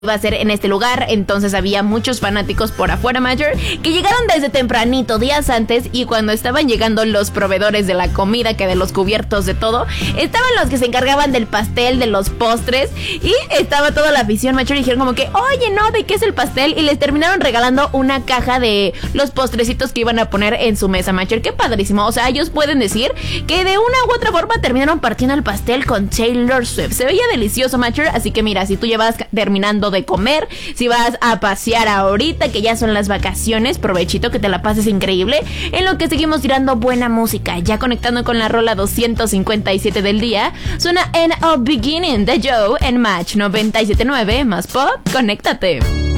iba a ser en este lugar, entonces había muchos fanáticos por afuera, Major, que llegaron desde tempranito, días antes, y cuando estaban llegando los proveedores de la comida, que de los cubiertos, de todo, estaban los que se encargaban del pastel, de los postres, y estaba toda la afición, Major, y dijeron como que, oye, no, ¿de qué es el pastel? Y les terminaron regalando una caja de los postrecitos que iban a poner en su mesa, Major. Qué padrísimo, o sea, ellos pueden decir que de una u otra forma terminaron partiendo el pastel con Taylor Swift. Se veía delicioso, Major, así que mira, si tú llevas terminando de comer, si vas a pasear ahorita que ya son las vacaciones, provechito, que te la pases increíble, en lo que seguimos tirando buena música. Ya conectando con la rola 257 del día, suena en A Beginning de Joe en Match 97.9 más pop. Conéctate.